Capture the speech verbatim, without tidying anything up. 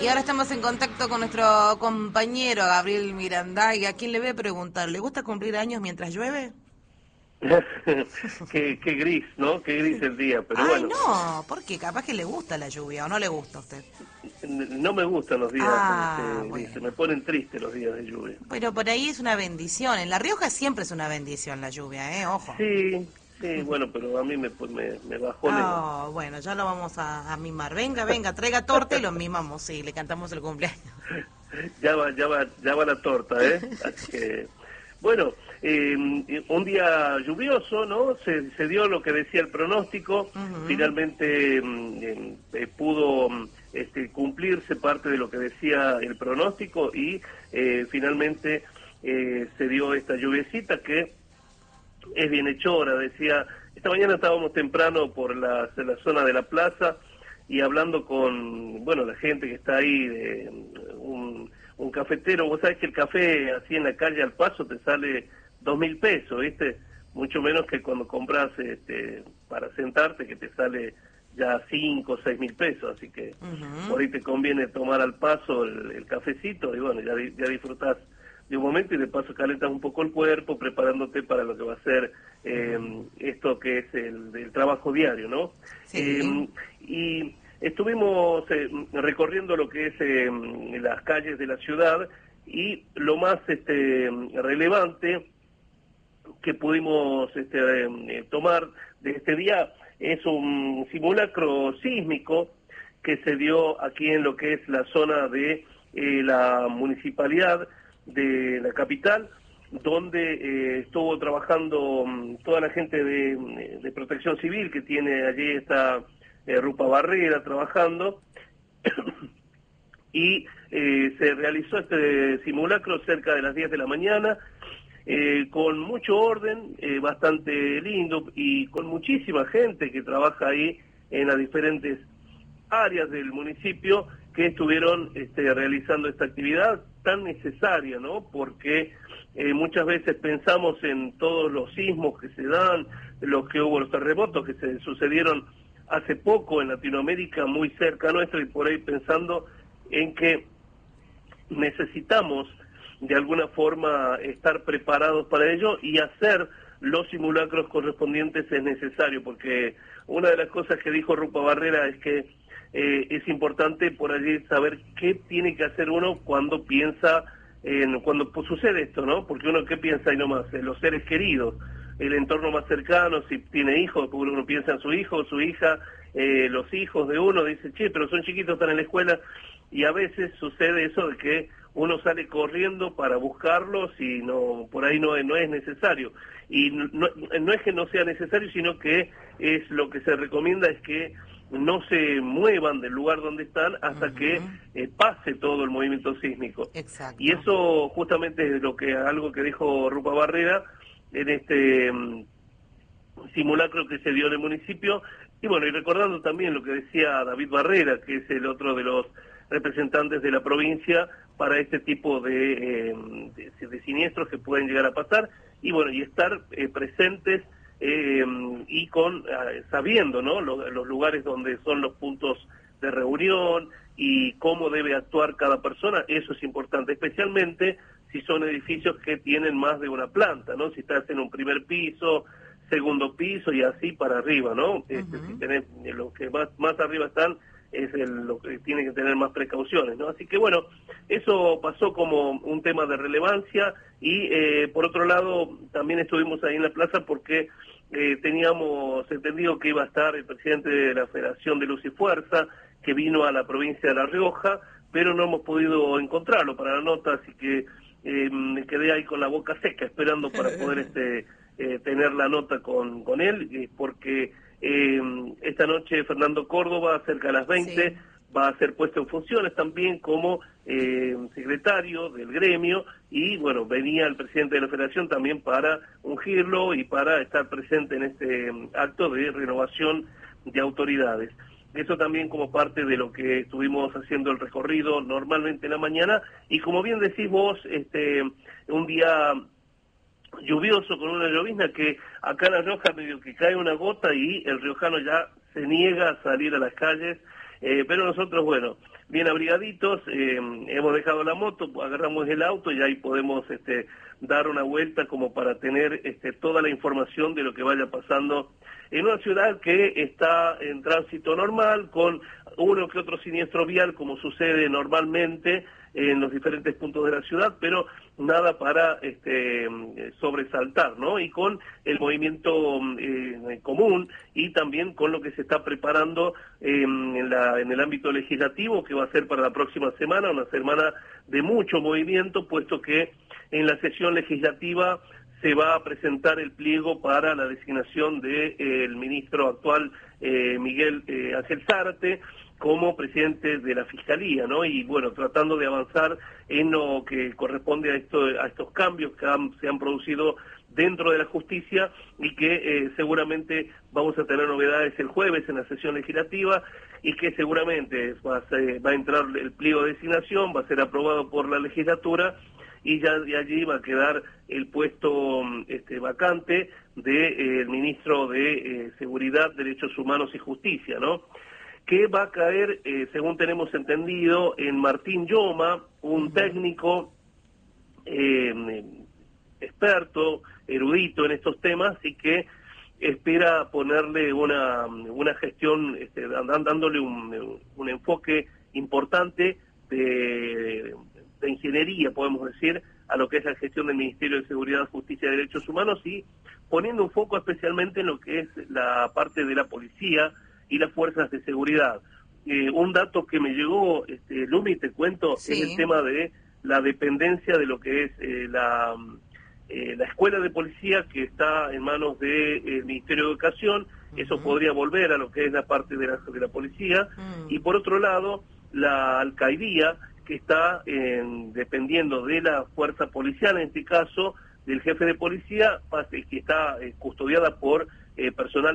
Y ahora estamos en contacto con nuestro compañero Gabriel Miranda, y a quien le voy a preguntar, ¿le gusta cumplir años mientras llueve? qué, qué gris, ¿no? Qué gris el día, pero Ay, bueno, no, porque capaz que le gusta la lluvia o no le gusta a usted. n- no me gustan los días Ah, este, grises, me bueno. ponen tristes los días de lluvia. Pero por ahí es una bendición. En La Rioja siempre es una bendición la lluvia, ¿eh? Ojo. Sí, sí, bueno, pero a mí me, pues, me, me bajonea. Ah, bueno, ya lo vamos a, a mimar. Venga, venga, traiga torta y lo mimamos, sí, le cantamos el cumpleaños. Ya va, ya va, ya va la torta, ¿eh? Así que, bueno, eh, un día lluvioso, ¿no? Se, se dio lo que decía el pronóstico, Ujú. finalmente mm, eh, pudo mm, este, cumplirse parte de lo que decía el pronóstico y eh, finalmente eh, se dio esta lluviecita que es bienhechora. Decía, esta mañana estábamos temprano por la, la zona de la plaza y hablando con, bueno, la gente que está ahí, de, un, un cafetero. Vos sabés que el café así en la calle al paso te sale dos mil pesos, ¿viste? Mucho menos que cuando compras este, para sentarte, que te sale ya cinco o seis mil pesos, así que por Ujú. ahí te conviene tomar al paso el, el cafecito y bueno, ya, di- ya disfrutás de un momento y de paso calentas un poco el cuerpo preparándote para lo que va a ser eh, esto que es el, el trabajo diario, ¿no? Sí. Eh, y estuvimos eh, recorriendo lo que es eh, las calles de la ciudad y lo más este, relevante que pudimos este, eh, tomar de este día es un simulacro sísmico que se dio aquí en lo que es la zona de eh, la municipalidad de la capital, donde eh, estuvo trabajando um, toda la gente de, de protección civil que tiene allí esta eh, Rupa Barrera trabajando y eh, se realizó este simulacro cerca de las diez de la mañana, eh, con mucho orden, eh, bastante lindo y con muchísima gente que trabaja ahí en las diferentes áreas del municipio que estuvieron este, realizando esta actividad tan necesaria, ¿no? Porque eh, muchas veces pensamos en todos los sismos que se dan, los que hubo, los terremotos que se sucedieron hace poco en Latinoamérica, muy cerca nuestro, y por ahí pensando en que necesitamos de alguna forma estar preparados para ello y hacer los simulacros correspondientes es necesario, porque una de las cosas que dijo Rupa Barrera es que eh, es importante por allí saber qué tiene que hacer uno cuando piensa, en, cuando pues, sucede esto, ¿no? Porque uno qué piensa ahí nomás, en los seres queridos, el entorno más cercano, si tiene hijos, porque uno piensa en su hijo, su hija, eh, los hijos de uno, dice, che, pero son chiquitos, están en la escuela, y a veces sucede eso de que uno sale corriendo para buscarlos y no por ahí no, no es necesario. Y no, no es que no sea necesario, sino que es lo que se recomienda es que no se muevan del lugar donde están hasta que Ujú. eh, pase todo el movimiento sísmico. Y Exacto. eso justamente es lo que algo que dijo Rupa Barrera en este mm, simulacro que se dio en el municipio. Y bueno, y recordando también lo que decía David Barrera, que es el otro de los representantes de la provincia para este tipo de, eh, de, de siniestros que pueden llegar a pasar, y bueno, y estar eh, presentes eh, y con eh, sabiendo, ¿no?, los, los lugares donde son los puntos de reunión y cómo debe actuar cada persona. Eso es importante, especialmente si son edificios que tienen más de una planta, ¿no? Si estás en un primer piso, segundo piso y así para arriba, ¿no? Este, si Ujú. tenés, eh, los que más, más arriba están es el, lo que tiene que tener más precauciones, ¿no? Así que bueno, eso pasó como un tema de relevancia y eh, por otro lado también estuvimos ahí en la plaza porque eh, teníamos entendido que iba a estar el presidente de la Federación de Luz y Fuerza, que vino a la provincia de La Rioja, pero no hemos podido encontrarlo para la nota, así que eh, me quedé ahí con la boca seca esperando para poder este eh, tener la nota con, con él, eh, porque eh, esta noche Fernando Córdoba, cerca de las veinte, Sí. va a ser puesto en funciones también como eh, secretario del gremio y bueno, venía el presidente de la federación también para ungirlo y para estar presente en este um, acto de renovación de autoridades. Eso también como parte de lo que estuvimos haciendo el recorrido normalmente en la mañana y como bien decís vos, este, un día lluvioso con una llovizna que acá en La Rioja medio que cae una gota y el riojano ya se niega a salir a las calles Eh, pero nosotros, bueno, bien abrigaditos, eh, hemos dejado la moto, agarramos el auto y ahí podemos este, dar una vuelta como para tener este, toda la información de lo que vaya pasando en una ciudad que está en tránsito normal, con uno que otro siniestro vial, como sucede normalmente en los diferentes puntos de la ciudad, pero nada para este, sobresaltar, ¿no? Y con el movimiento eh, común y también con lo que se está preparando eh, en, la, en el ámbito legislativo, que va a ser para la próxima semana, una semana de mucho movimiento, puesto que en la sesión legislativa se va a presentar el pliego para la designación del de, eh, ministro actual eh, Miguel eh, Ángel Zárate como presidente de la Fiscalía, ¿no? Y bueno, tratando de avanzar en lo que corresponde a, esto, a estos cambios que han, se han producido dentro de la justicia y que eh, seguramente vamos a tener novedades el jueves en la sesión legislativa y que seguramente va a, ser, va a entrar el pliego de designación, va a ser aprobado por la legislatura y ya de allí va a quedar el puesto este, vacante del de, eh, ministro de eh, Seguridad, Derechos Humanos y Justicia, ¿no? Que va a caer, eh, según tenemos entendido, en Martín Yoma, un uh-huh. técnico eh, experto, erudito en estos temas y que espera ponerle una, una gestión, este, dándole un, un enfoque importante de, de ingeniería, podemos decir, a lo que es la gestión del Ministerio de Seguridad, Justicia y Derechos Humanos y poniendo un foco especialmente en lo que es la parte de la policía y las fuerzas de seguridad. Eh, un dato que me llegó, este, Lumi, te cuento, sí. es el tema de la dependencia de lo que es eh, la, eh, la escuela de policía que está en manos del de, eh, Ministerio de Educación. Uh-huh. Eso podría volver a lo que es la parte de la, de la policía. Uh-huh. Y por otro lado, la alcaidía, que está eh, dependiendo de la fuerza policial, en este caso, del jefe de policía, que está eh, custodiada por eh, personal